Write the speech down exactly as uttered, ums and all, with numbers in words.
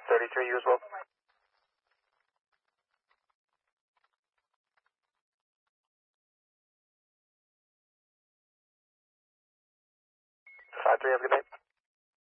thirty-three, you as well. five three, have a good night.